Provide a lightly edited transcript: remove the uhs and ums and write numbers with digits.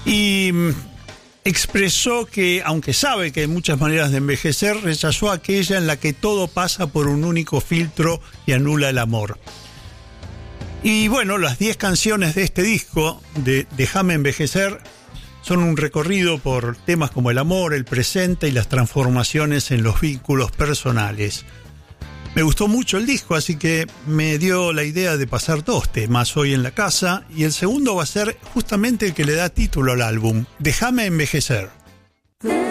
Y expresó que, aunque sabe que hay muchas maneras de envejecer, rechazó aquella en la que todo pasa por un único filtro y anula el amor. Y bueno, las 10 canciones de este disco, de Déjame envejecer, son un recorrido por temas como el amor, el presente y las transformaciones en los vínculos personales. Me gustó mucho el disco, así que me dio la idea de pasar 2 temas hoy en la casa, y el segundo va a ser justamente el que le da título al álbum, Déjame envejecer.